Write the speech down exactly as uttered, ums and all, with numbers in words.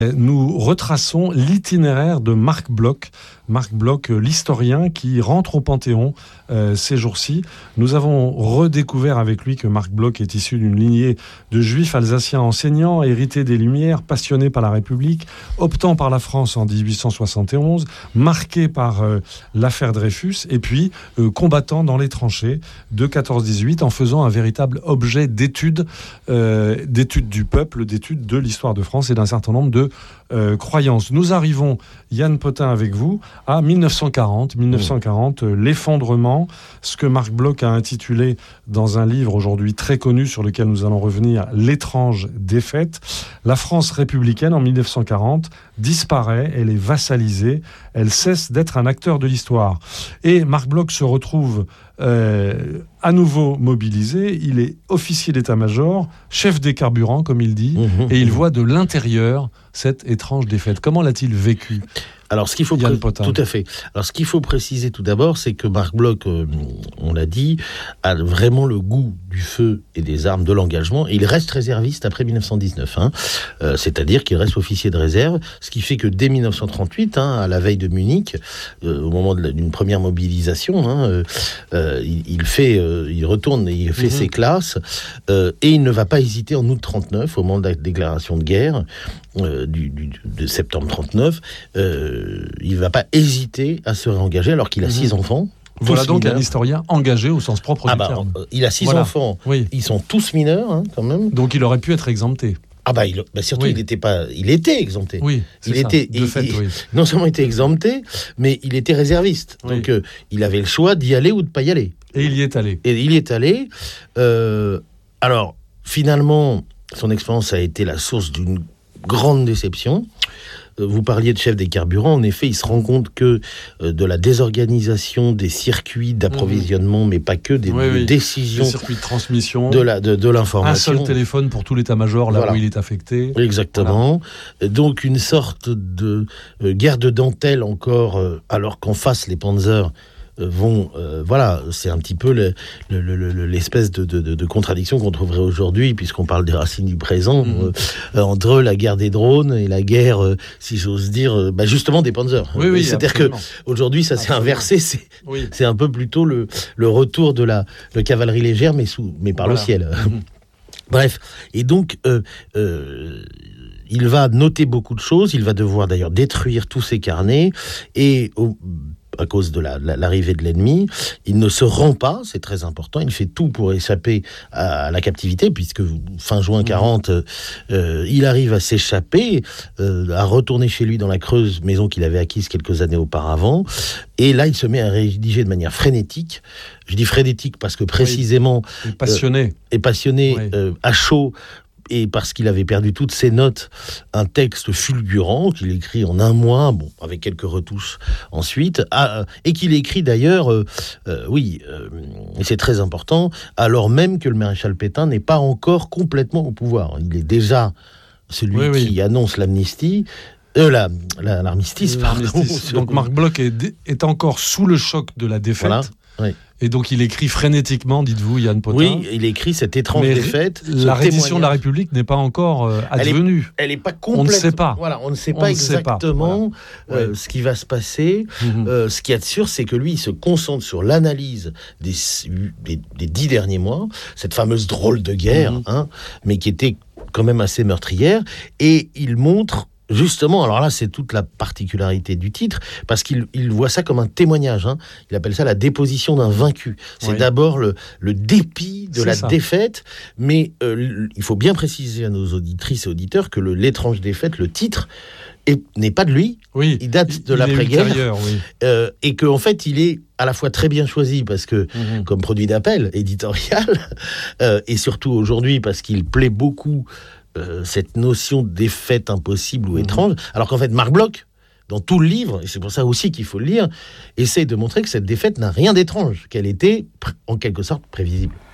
Nous retraçons l'itinéraire de Marc Bloch, Marc Bloch, l'historien qui rentre au Panthéon euh, ces jours-ci. Nous avons redécouvert avec lui que Marc Bloch est issu d'une lignée de juifs alsaciens enseignants, hérités des Lumières, passionnés par la République, optant par la France en dix-huit cent soixante et onze, marqué par euh, l'affaire Dreyfus, et puis euh, combattant dans les tranchées de quatorze dix-huit en faisant un véritable objet d'étude, euh, d'étude du peuple, d'étude de l'histoire de France et d'un certain nombre de Euh, croyances. Nous arrivons, Yann Potin avec vous, à dix-neuf cent quarante. dix-neuf cent quarante, euh, l'effondrement, ce que Marc Bloch a intitulé dans un livre aujourd'hui très connu sur lequel nous allons revenir, L'étrange défaite. La France républicaine en dix-neuf cent quarante disparaît, elle est vassalisée, elle cesse d'être un acteur de l'histoire. Et Marc Bloch se retrouve euh, à nouveau mobilisé, il est officier d'état-major, chef des carburants, comme il dit, mmh, et il mmh. voit de l'intérieur cette étrange défaite. Comment l'a-t-il vécu ? Alors, ce qu'il faut pré- tout à fait. Alors, ce qu'il faut préciser tout d'abord, c'est que Marc Bloch, euh, on l'a dit, a vraiment le goût du feu et des armes, de l'engagement. Et il reste réserviste après dix-neuf cent dix-neuf, hein. euh, c'est-à-dire qu'il reste officier de réserve, ce qui fait que dès dix-neuf cent trente-huit, hein, à la veille de Munich, euh, au moment de la, d'une première mobilisation, hein, euh, euh, il, il fait, euh, il retourne et il fait mm-hmm. ses classes, euh, et il ne va pas hésiter en août trente-neuf, au moment de la déclaration de guerre. Euh, du, du, de septembre trente-neuf, euh, il ne va pas hésiter à se réengager alors qu'il a mmh. six enfants. Voilà donc mineurs. Un historien engagé au sens propre ah du bah, terme. Euh, il a six voilà. enfants, oui. Ils sont tous mineurs hein, quand même. Donc il aurait pu être exempté. Ah bah, il, bah surtout oui. il était pas, il était exempté. Oui, il ça. était, de il, fait, il, oui. Non seulement il était exempté, mais il était réserviste. Oui. Donc euh, il avait le choix d'y aller ou de pas y aller. Et il y est allé. Et il y est allé. Euh, alors finalement, son expérience a été la source d'une grande déception. Vous parliez de chef des carburants. En effet, il se rend compte que euh, de la désorganisation des circuits d'approvisionnement, mmh. mais pas que, des, oui, des oui. décisions... Des circuits de transmission. De, la, de, de l'information. Un seul téléphone pour tout l'état-major, là voilà. où il est affecté. Exactement. Voilà. Donc, une sorte de euh, guerre de dentelle encore, euh, alors qu'en face, les Panzers vont, euh, voilà, c'est un petit peu le, le, le, l'espèce de, de, de contradiction qu'on trouverait aujourd'hui, puisqu'on parle des racines du présent, mmh. euh, entre la guerre des drones et la guerre, euh, si j'ose dire, euh, bah justement des Panzers. Oui, oui, c'est-à-dire absolument. qu'aujourd'hui, ça absolument. s'est inversé, c'est, oui. c'est un peu plutôt le, le retour de la, la cavalerie légère, mais, sous, mais par voilà. le ciel. Mmh. Bref, et donc... Euh, euh, il va noter beaucoup de choses, il va devoir d'ailleurs détruire tous ses carnets, et au, à cause de la, la, l'arrivée de l'ennemi, il ne se rend pas, c'est très important, il fait tout pour échapper à la captivité, puisque fin juin quarante, euh, il arrive à s'échapper, euh, à retourner chez lui dans la Creuse, maison qu'il avait acquise quelques années auparavant, et là il se met à rédiger de manière frénétique. Je dis frénétique parce que précisément... Oui, et passionné. Euh, et passionné, oui. euh, à chaud, et parce qu'il avait perdu toutes ses notes, un texte fulgurant qu'il écrit en un mois, bon, avec quelques retouches ensuite, à, et qu'il écrit d'ailleurs, euh, euh, oui, euh, et c'est très important, alors même que le maréchal Pétain n'est pas encore complètement au pouvoir. Il est déjà celui oui, qui oui. annonce l'amnistie, Euh, la, la, l'armistice, pardon. L'armistice. Donc Marc Bloch est, est encore sous le choc de la défaite. Voilà. Oui. Et donc il écrit frénétiquement, dites-vous, Yann Potin. Oui, il écrit cette étrange mais défaite. La reddition de la République n'est pas encore euh, advenue. Elle n'est pas complète. On ne sait pas. Voilà, on ne sait on pas exactement pas. Voilà. Euh, ouais. ce qui va se passer. Mm-hmm. Euh, ce qu'il y a de sûr, c'est que lui, il se concentre sur l'analyse des, des, des dix derniers mois, cette fameuse drôle de guerre, mm-hmm. hein, mais qui était quand même assez meurtrière, et il montre. Justement, alors là, c'est toute la particularité du titre, parce qu'il il voit ça comme un témoignage. Hein. Il appelle ça la déposition d'un vaincu. C'est oui. d'abord le, le dépit de c'est la ça. défaite, mais euh, il faut bien préciser à nos auditrices et auditeurs que le, l'étrange défaite, le titre, est, n'est pas de lui. Oui, il date de il l'après-guerre. Oui. Euh, et qu'en fait, il est à la fois très bien choisi, parce que, mmh. comme produit d'appel éditorial, euh, et surtout aujourd'hui, parce qu'il plaît beaucoup Euh, cette notion de défaite impossible ou mmh. étrange, alors qu'en fait Marc Bloch, dans tout le livre, et c'est pour ça aussi qu'il faut le lire, essaie de montrer que cette défaite n'a rien d'étrange, qu'elle était en quelque sorte prévisible.